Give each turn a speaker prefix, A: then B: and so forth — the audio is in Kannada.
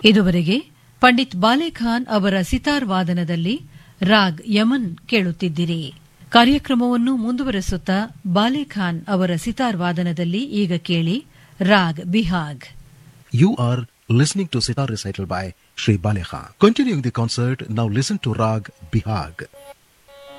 A: ಇದುವರೆಗೆ ಪಂಡಿತ್ ಬಾಲೇಖಾನ್ ಅವರ ಸಿತಾರ್ ವಾದನದಲ್ಲಿ ರಾಗ್ ಯಮನ್ ಕೇಳುತ್ತಿದ್ದಿರಿ. ಕಾರ್ಯಕ್ರಮವನ್ನು ಮುಂದುವರೆಸುತ್ತಾ ಬಾಲೇಖಾನ್ ಅವರ ಸಿತಾರ್ ವಾದನದಲ್ಲಿ ಈಗ ಕೇಳಿ raag Bihag.
B: You are listening to sitar recital by Shri Balekhan. Continuing the concert, now listen to Rag Bihag.